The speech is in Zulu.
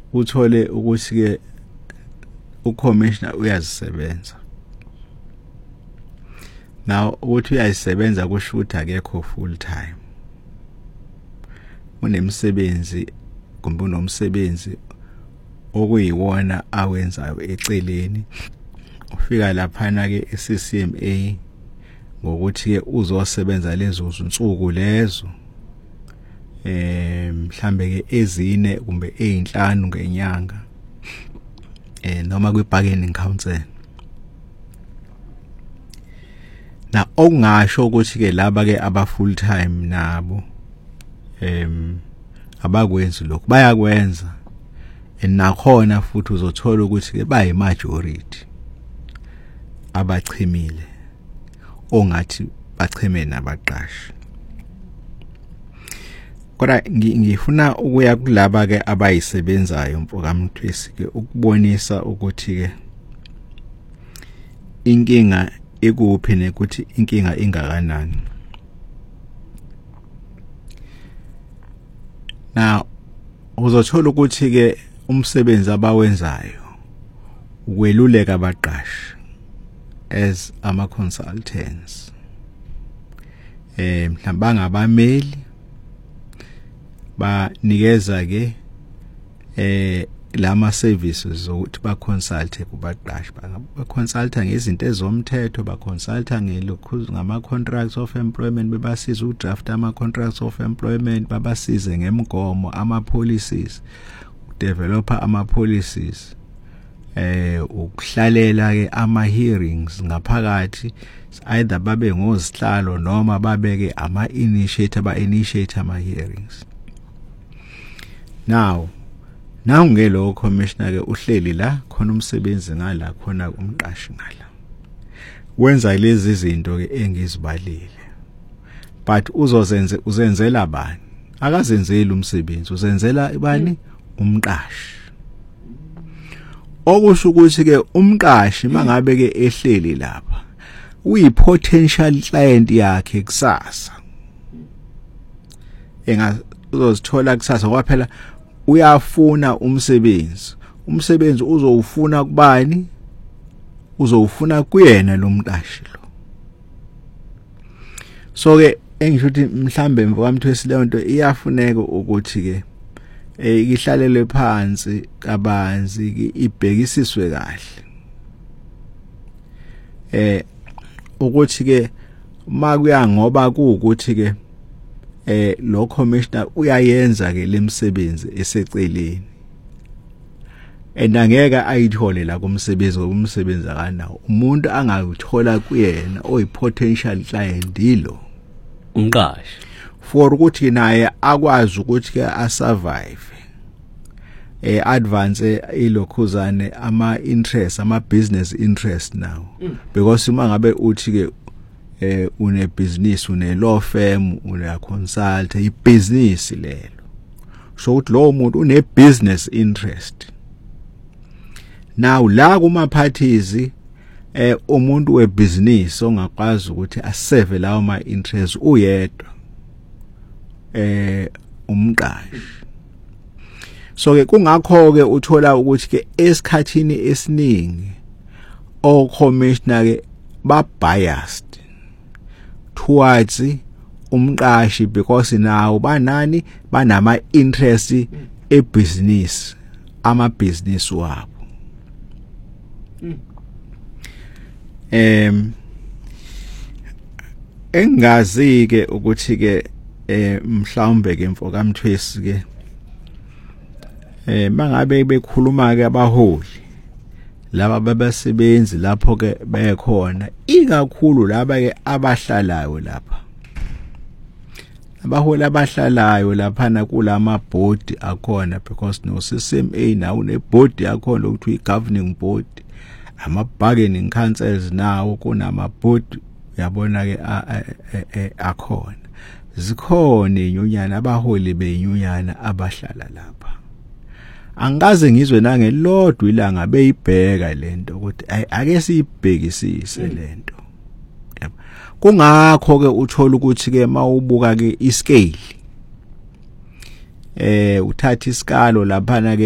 uthole ukuthi ke ucommissioner uyazisebenza. Now uthi uyazisebenza kusho ukuthi akekho full time. Unemsebenzi kumbe unomsebenzi okuyiwona awenzayo eceleni. Ufika laphana ke eCCMA ngokuthi ke uzosebenza lezo zinsuku lezo mhlambe ke ezine kumbe ezinhlanu ngenyanga noma kwi-bargaining council. Na okungasho ukuthi ke laba ke aba full time nabo abakwenzi lokho bayakwenza nakhona futhi uzothola ukuthi ke bayi majority abachimile ongathi bacheme nabaqashi. Kodwa ngifuna ukuya kulaba ke abayisebenzayo mfokamthwesi ke ukubonisa ukuthi ke inkinga ekuphi nekuthi inkinga ingakanani. Now uzothola ukuthi ke umsebenzi abawenzayo ukweluleka abaqashi as ama consultants. Mhlamba ngabameli banikeza ke lama services ukuthi ba consult kubaqashi, ba consulta ngezinto ezomthetho, ba consulta ngama contracts of employment, bebasiza udraft ama contracts of employment, babasize ngemigomo ama policies, developer ama policies, ukuhlalela ke ama hearings ngaphakathi, either babe ngosihlalo noma babeke ama initiator ama hearings. Now ngelo commissioner ke uhleli la khona umsebenzi ngala khona umqashi ngala wenza lezi zinto ke engizibalile, but uzenzela bani? Akazenzeli umsebenzi, uzenzela bani? Umqashi. Okusho ukuthi ke umqashi mangabe ke ehleli lapha uyi potential client yakhe kusasa, uzozithola kusasa kwaphela uyafuna umsebenzi uzowufuna kubani? Uzowufuna kuyena lo mqashi lo. So ke engisho ukuthi mhlambe mfokamthwesi leyo nto iyafuneka ukuthi ke ihlalelwe phansi kabanzi ibhekisiswe kahle, ukuthi ke makuya ngoba kuukuthi ke lo commissioner uyayenza ke lemsebenzi eseceleni endangeke ayithole la kumsebenzi akanawo umuntu angayithola kuyena oyi potential client lo umqashi, for ukuthi naye akwazi ukuthi ke asurvive advance ilokhuzane ama interest, ama business interest now. Because uma ngabe uthi ke une business, une law firm, une consult, i business lelo, so ukuthi lo muntu une business interest. Now la kuma parties umuntu we business ongakwazi ukuthi aseve lawo ma interest uyedwa umqashi. So ke kungakho ke uthola ukuthi ke esikhathini esiningi o commissioner ke ba biased towards umqashi because now banani banama interest ebusiness, ama business wabo. Engazi ke ukuthi ke mhlawumbe ke mfokamthwesi ke mangabe bekhuluma ke abaholi laba babasebenzi lapho ke bekhona ikakhulu laba ke abahlalayo lapha, abaholi abahlalayo lapha na kulama board akhona, because no CCMA nawo ne board yakhona ukuthi i governing board, ama bargaining councils nawo kunama board yabona ke akhona, zikhona inyunyana abaholi benyunyana abahlala lapha. Angikaze ngizwe nangelodwa ilanga beyibheka lento ukuthi ake sibhekisise lento. Kungakho ke uthola ukuthi ke mawubuka ke iscale uthatha isikalo lapha na ke